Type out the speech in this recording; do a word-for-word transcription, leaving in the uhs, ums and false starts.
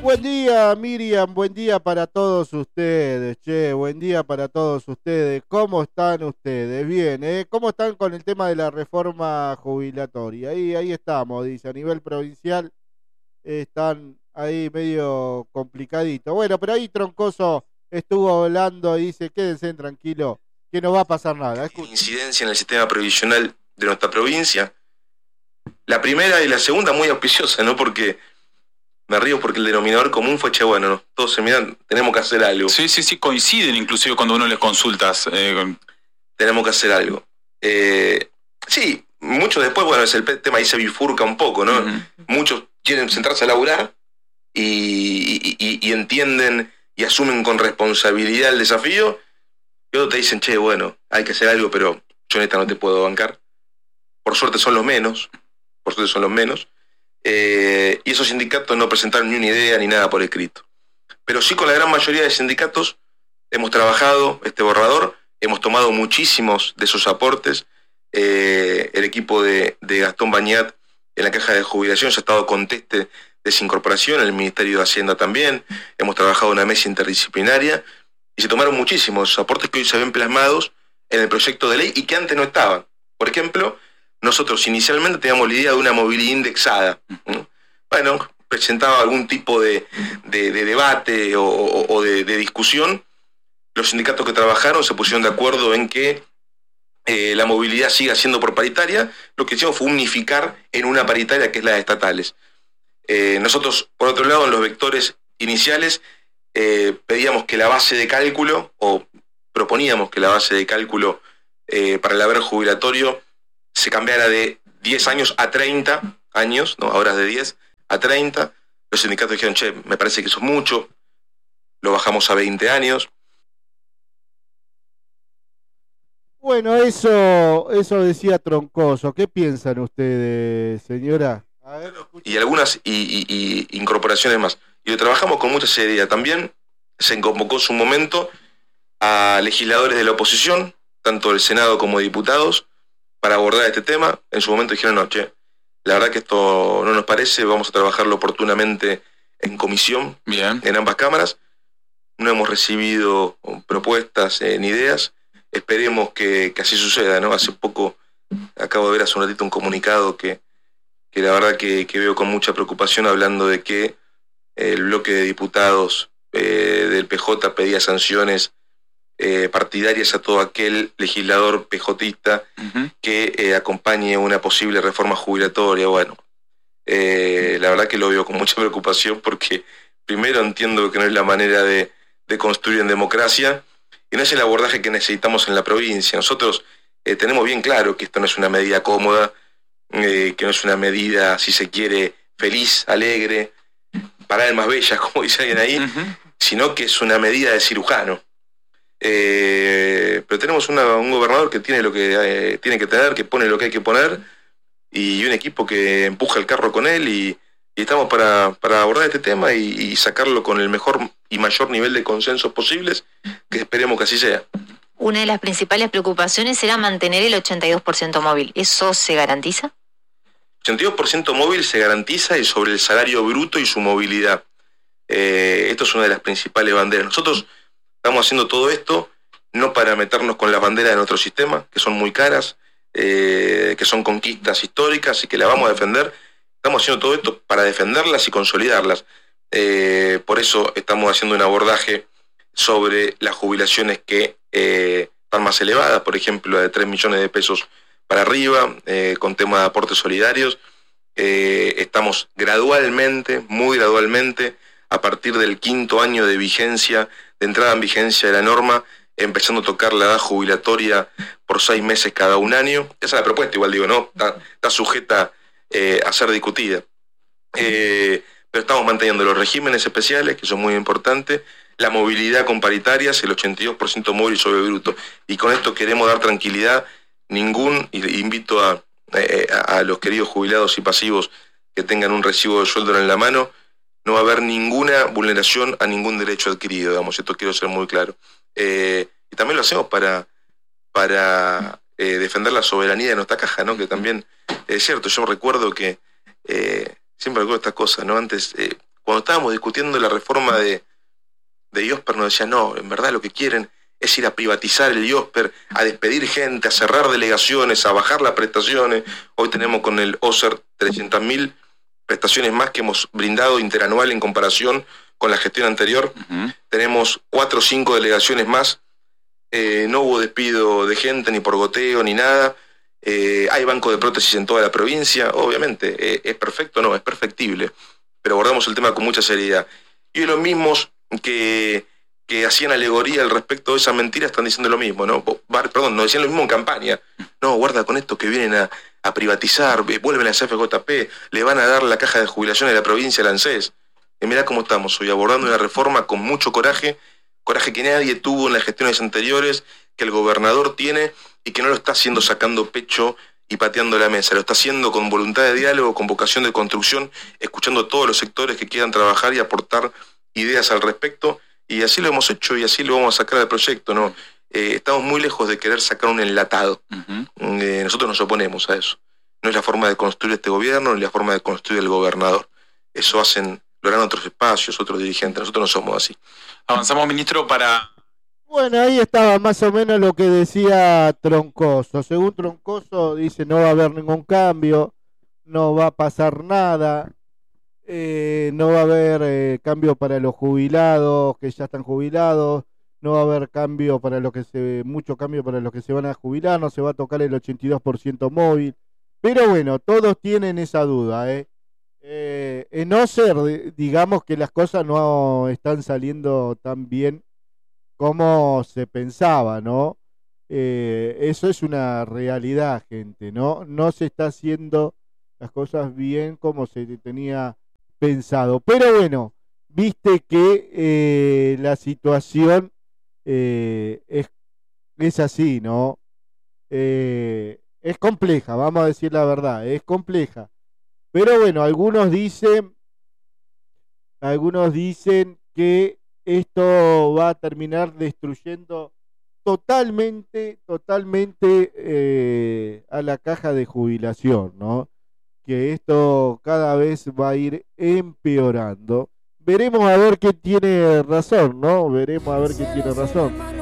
Buen día, Miriam, buen día para todos ustedes, che, buen día para todos ustedes. ¿Cómo están ustedes? Bien, ¿eh? ¿Cómo están con el tema de la reforma jubilatoria? Ahí, ahí estamos, dice, a nivel provincial eh, están ahí medio complicadito. Bueno, pero ahí Troncoso estuvo hablando y dice, quédense tranquilos, que no va a pasar nada. Escuchen. Incidencia en el sistema previsional de nuestra provincia. La primera y la segunda muy auspiciosa, ¿no? Porque me río porque el denominador común fue, che, bueno, ¿no? Todos se miran, tenemos que hacer algo. Sí, sí, sí, coinciden inclusive cuando uno les consultas. Eh, con... Tenemos que hacer algo. Eh, sí, muchos después, bueno, es el tema ahí se bifurca un poco, ¿no? Uh-huh. Muchos quieren sentarse a laburar y, y, y entienden y asumen con responsabilidad el desafío, y otros te dicen, che, bueno, hay que hacer algo, pero yo en esta no te puedo bancar. Por suerte son los menos, por suerte son los menos. Eh, y esos sindicatos no presentaron ni una idea ni nada por escrito. Pero sí, con la gran mayoría de sindicatos hemos trabajado este borrador, hemos tomado muchísimos de esos aportes. Eh, el equipo de, de Gastón Bañat en la caja de jubilación ya ha estado conteste de esa incorporación, el Ministerio de Hacienda también. Hemos trabajado en una mesa interdisciplinaria y se tomaron muchísimos aportes que hoy se ven plasmados en el proyecto de ley y que antes no estaban. Por ejemplo, nosotros inicialmente teníamos la idea de una movilidad indexada, ¿no? Bueno, presentaba algún tipo de, de, de debate o, o, o de, de discusión. Los sindicatos que trabajaron se pusieron de acuerdo en que eh, la movilidad siga siendo por paritaria. Lo que hicimos fue unificar en una paritaria que es la de estatales. Eh, nosotros, por otro lado, en los vectores iniciales, eh, pedíamos que la base de cálculo, o proponíamos que la base de cálculo eh, para el haber jubilatorio se cambiara de diez años a treinta años, ¿no? Ahora es de diez a treinta. Los sindicatos dijeron, che, me parece que eso es mucho, lo bajamos a veinte años. Bueno, eso, eso decía Troncoso. ¿Qué piensan ustedes, señora? A ver, y algunas y, y, y incorporaciones más. Y lo trabajamos con mucha seriedad. También se convocó en su momento a legisladores de la oposición, tanto del Senado como de diputados, para abordar este tema. En su momento dijeron, no, che, la verdad que esto no nos parece, vamos a trabajarlo oportunamente en comisión. Bien. En ambas cámaras. No hemos recibido propuestas eh, ni ideas. Esperemos que, que así suceda, ¿no? Hace poco, acabo de ver hace un ratito un comunicado que, que la verdad que, que veo con mucha preocupación, hablando de que el bloque de diputados eh, del P J pedía sanciones Eh, partidarias a todo aquel legislador pejotista uh-huh. que eh, acompañe una posible reforma jubilatoria. Bueno, eh, la verdad que lo veo con mucha preocupación porque primero entiendo que no es la manera de, de construir en democracia y no es el abordaje que necesitamos en la provincia. Nosotros eh, tenemos bien claro que esto no es una medida cómoda, eh, que no es una medida, si se quiere, feliz, alegre, para almas bellas, como dice alguien ahí, uh-huh. sino que es una medida de cirujano. Eh, pero tenemos una, un gobernador que tiene lo que eh, tiene que tener, que pone lo que hay que poner, y un equipo que empuja el carro con él, y, y estamos para, para abordar este tema y, y sacarlo con el mejor y mayor nivel de consensos posibles, que esperemos que así sea. Una de las principales preocupaciones era mantener el ochenta y dos por ciento móvil. ¿Eso se garantiza? ochenta y dos por ciento móvil se garantiza, y sobre el salario bruto y su movilidad. Eh, esto es una de las principales banderas. Nosotros estamos haciendo todo esto no para meternos con las banderas de nuestro sistema, que son muy caras, eh, que son conquistas históricas y que las vamos a defender. Estamos haciendo todo esto para defenderlas y consolidarlas. Eh, por eso estamos haciendo un abordaje sobre las jubilaciones que eh, están más elevadas, por ejemplo, de tres millones de pesos para arriba, eh, con temas de aportes solidarios. Eh, estamos gradualmente, muy gradualmente, a partir del quinto año de vigencia, de entrada en vigencia de la norma, empezando a tocar la edad jubilatoria por seis meses cada un año. Esa es la propuesta, igual digo, ¿no? Está, está sujeta eh, a ser discutida. Eh, pero estamos manteniendo los regímenes especiales, que son muy importantes, la movilidad con paritarias, el ochenta y dos por ciento móvil sobre bruto. Y con esto queremos dar tranquilidad. Ningún, y invito a, eh, a, a los queridos jubilados y pasivos que tengan un recibo de sueldo en la mano, no va a haber ninguna vulneración a ningún derecho adquirido, digamos, esto quiero ser muy claro. Eh, y también lo hacemos para, para eh, defender la soberanía de nuestra caja, ¿no? Que también es cierto. Yo recuerdo que, eh, siempre recuerdo estas cosas, ¿no? Antes, eh, Cuando estábamos discutiendo la reforma de, de IOSPER nos decían, no, en verdad lo que quieren es ir a privatizar el IOSPER, a despedir gente, a cerrar delegaciones, a bajar las prestaciones. Hoy tenemos con el OSER trescientas mil prestaciones más que hemos brindado interanual en comparación con la gestión anterior. Uh-huh. Tenemos cuatro o cinco delegaciones más. Eh, no hubo despido de gente, ni por goteo, ni nada. Eh, hay banco de prótesis en toda la provincia. Obviamente, eh, ¿es perfecto? No, es perfectible. Pero abordamos el tema con mucha seriedad. Y los mismos que... que hacían alegoría al respecto de esa mentira están diciendo lo mismo, ¿no? Perdón, no decían lo mismo en campaña. No, guarda con esto que vienen a, a privatizar, vuelven a la C F J P, le van a dar la caja de jubilación de la provincia al ANSES. Y mirá cómo estamos hoy, abordando una reforma con mucho coraje, coraje que nadie tuvo en las gestiones anteriores, que el gobernador tiene y que no lo está haciendo sacando pecho y pateando la mesa, lo está haciendo con voluntad de diálogo, con vocación de construcción, escuchando a todos los sectores que quieran trabajar y aportar ideas al respecto. Y así lo hemos hecho y así lo vamos a sacar del proyecto, ¿no? Eh, estamos muy lejos de querer sacar un enlatado. Uh-huh. Eh, nosotros nos oponemos a eso. No es la forma de construir este gobierno, ni la forma de construir el gobernador. Eso hacen, lo harán otros espacios, otros dirigentes. Nosotros no somos así. Avanzamos, ministro, para... Bueno, ahí estaba más o menos lo que decía Troncoso. Según Troncoso, dice no va a haber ningún cambio, no va a pasar nada. Eh, no va a haber eh, cambio para los jubilados que ya están jubilados, no va a haber cambio para los que se, mucho cambio para los que se van a jubilar, no se va a tocar el ochenta y dos por ciento móvil, pero bueno, todos tienen esa duda, ¿eh? Eh, en no ser, digamos que las cosas no están saliendo tan bien como se pensaba, ¿no? Eh, eso es una realidad, gente, ¿no? No se está haciendo las cosas bien como se tenía pensado, pero bueno, viste que eh, la situación eh, es, es así, ¿no? Eh, es compleja, vamos a decir la verdad, es compleja, pero bueno, algunos dicen, algunos dicen que esto va a terminar destruyendo totalmente, totalmente eh, a la caja de jubilación, ¿no? Que esto cada vez va a ir empeorando. Veremos a ver quién tiene razón, ¿no? Veremos a ver quién tiene razón.